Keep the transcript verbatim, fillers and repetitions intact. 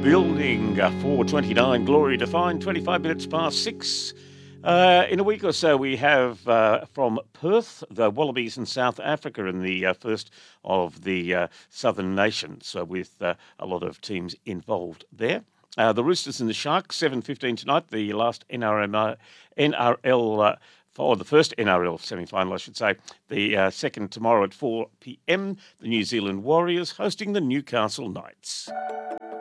building uh, four twenty-nine, Glory Defined, twenty-five minutes past six. Uh, in a week or so, we have uh, from Perth, the Wallabies in South Africa in the uh, first of the uh, Southern Nations, uh, with uh, a lot of teams involved there. Uh, the Roosters and the Sharks, seven fifteen tonight, the last N R M, uh, N R L, uh, or the first N R L semi-final, I should say. The uh, second tomorrow at four p.m, the New Zealand Warriors hosting the Newcastle Knights.